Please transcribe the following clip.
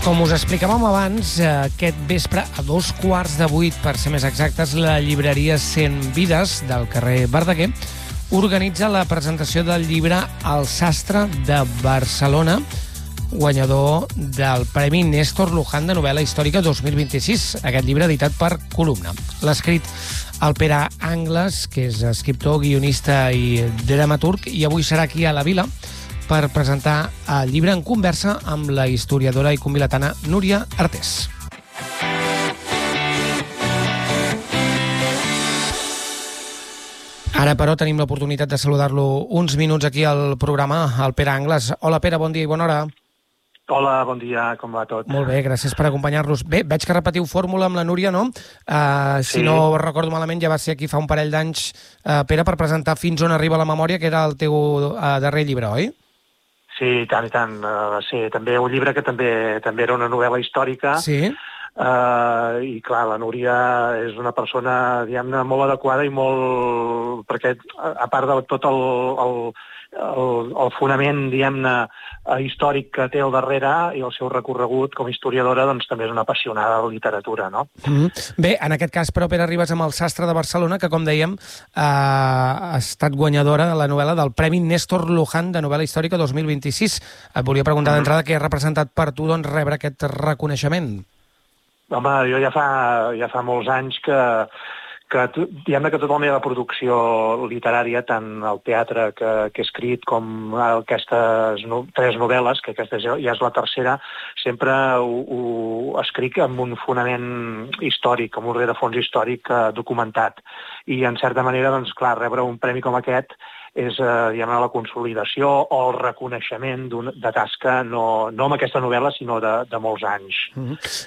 Com us explicàvem abans, aquest vespre, a 7:15, per ser més exactes, la llibreria 100 Vides del carrer Verdaguer organitza la presentació del llibre El sastre de Barcelona, guanyador del Premi Néstor Luján de novel·la històrica 2026, aquest llibre editat per Columna. L'ha escrit el Pere Angles, que és escriptor, guionista i dramaturg, i avui serà aquí a la Vila per presentar el llibre en conversa amb la historiadora i convilatana Núria Artés. Ara, però, tenim l'oportunitat de saludar-lo uns minuts aquí al programa, el Pere Angles. Hola, Pere, bon dia i bona hora. Hola, bon dia, com va tot? Molt bé, gràcies per acompanyar-nos. Bé, veig que repetiu fórmula amb la Núria, no? Sí. Si no recordo malament, ja va ser aquí fa un parell d'anys, Pere, per presentar Fins on arriba la memòria, que era el teu darrer llibre, oi? Sí, i tant. Sí, també un llibre que també era una novel·la històrica. Sí. I clar, la Núria és una persona, diguem-ne, molt adequada i molt... perquè a part de tot el fonament, diguem-ne, històric que té al darrere i el seu recorregut com a historiadora, doncs també és una apassionada de la literatura, no? Bé, en aquest cas, però, Pere, arribes amb El sastre de Barcelona, que, com dèiem, ha estat guanyadora de la novel·la del Premi Néstor Luján de novel·la històrica 2026. Et volia preguntar d'entrada què ha representat per tu, doncs, rebre aquest reconeixement. Home, jo ja fa molts anys que diguem-ne que tota la meva producció literària, tant el teatre que he escrit com aquestes 3 novel·les, que aquesta ja és la tercera, sempre ho escric amb un fonament històric, amb un rerefons històric documentat. I, en certa manera, doncs, clar, rebre un premi com aquest és, diguem-ne, la consolidació o el reconeixement de tasca, no amb aquesta novel·la, sinó de molts anys.